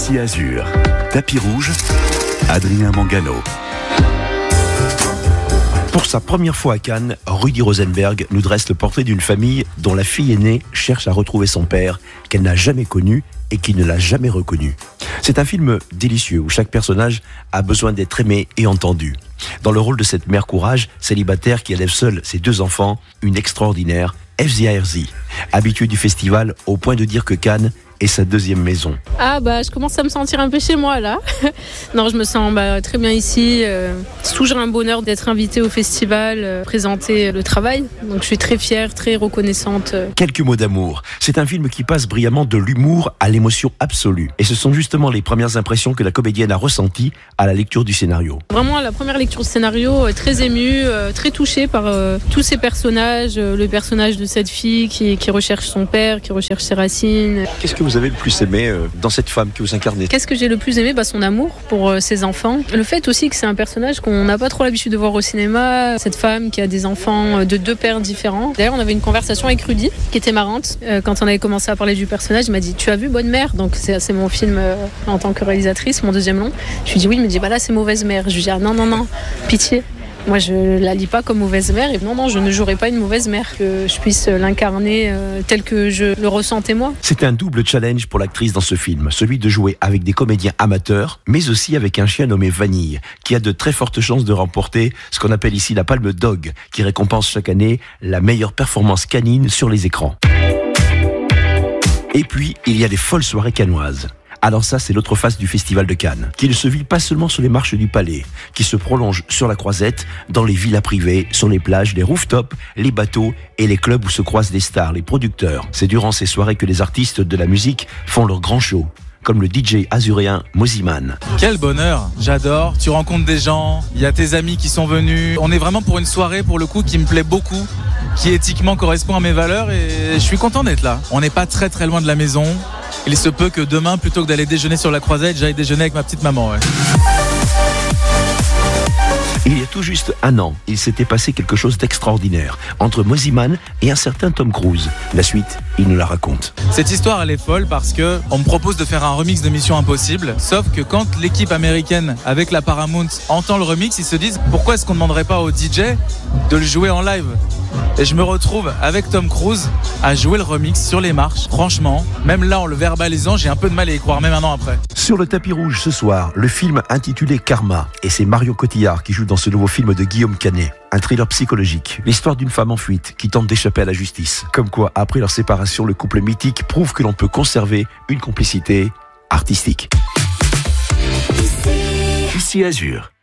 Ici Azur, tapis rouge, Adrien Mangano. Pour sa première fois à Cannes, Rudy Rosenberg nous dresse le portrait d'une famille dont la fille aînée cherche à retrouver son père, qu'elle n'a jamais connu et qui ne l'a jamais reconnu. C'est un film délicieux où chaque personnage a besoin d'être aimé et entendu. Dans le rôle de cette mère courage, célibataire qui élève seule ses 2 enfants, une extraordinaire Efzia Herzi, habituée du festival au point de dire que Cannes est sa 2e maison. Je commence à me sentir un peu chez moi là. Non, je me sens très bien ici. C'est toujours un bonheur d'être invitée au festival, présenter le travail. Donc je suis très fière, très reconnaissante. Quelques mots d'amour. C'est un film qui passe brillamment de l'humour à l'émotion absolue. Et ce sont justement les premières impressions que la comédienne a ressenties à la lecture du scénario. Vraiment, à la première lecture du scénario, très émue, très touchée par tous ces personnages. Le personnage de cette fille qui recherche son père, qui recherche ses racines. Qu'est-ce que vous avez le plus aimé dans cette femme que vous incarnez? Qu'est-ce que j'ai le plus aimé? Son amour pour ses enfants. Le fait aussi que c'est un personnage qu'on n'a pas trop l'habitude de voir au cinéma. Cette femme qui a des enfants de 2 pères différents. D'ailleurs, on avait une conversation avec Rudy qui était marrante. Quand on avait commencé à parler du personnage, il m'a dit: tu as vu Bonne Mère? Donc c'est mon film en tant que réalisatrice, mon 2e long. Je lui dis oui, il me dit là c'est Mauvaise Mère. Je lui dis non, pitié. Moi, je la lis pas comme mauvaise mère et non, je ne jouerai pas une mauvaise mère, que je puisse l'incarner tel que je le ressentais moi. C'est un double challenge pour l'actrice dans ce film, celui de jouer avec des comédiens amateurs, mais aussi avec un chien nommé Vanille, qui a de très fortes chances de remporter ce qu'on appelle ici la Palme Dog, qui récompense chaque année la meilleure performance canine sur les écrans. Et puis, il y a les folles soirées cannoises. Alors ça, c'est l'autre face du Festival de Cannes, qui ne se vit pas seulement sur les marches du Palais, qui se prolonge sur la Croisette, dans les villas privées, sur les plages, les rooftops, les bateaux et les clubs où se croisent les stars, les producteurs. C'est durant ces soirées que les artistes de la musique font leur grand show, comme le DJ azuréen Mosiman. Quel bonheur, j'adore, tu rencontres des gens, il y a tes amis qui sont venus. On est vraiment pour une soirée, pour le coup, qui me plaît beaucoup, qui éthiquement correspond à mes valeurs et je suis content d'être là. On n'est pas très très loin de la maison. Il se peut que demain, plutôt que d'aller déjeuner sur la Croisette, j'aille déjeuner avec ma petite maman. Ouais. Il y a tout juste 1 an, il s'était passé quelque chose d'extraordinaire entre Mosiman et un certain Tom Cruise. La suite, il nous la raconte. Cette histoire, elle est folle parce que on me propose de faire un remix de Mission Impossible. Sauf que quand l'équipe américaine avec la Paramount entend le remix, ils se disent pourquoi est-ce qu'on ne demanderait pas au DJ de le jouer en live? Et je me retrouve avec Tom Cruise à jouer le remix sur les marches. Franchement, même là en le verbalisant, j'ai un peu de mal à y croire, même 1 an après. Sur le tapis rouge ce soir, le film intitulé Karma. Et c'est Marion Cotillard qui joue dans ce nouveau film de Guillaume Canet. Un thriller psychologique. L'histoire d'une femme en fuite qui tente d'échapper à la justice. Comme quoi, après leur séparation, le couple mythique prouve que l'on peut conserver une complicité artistique. Ici Azur.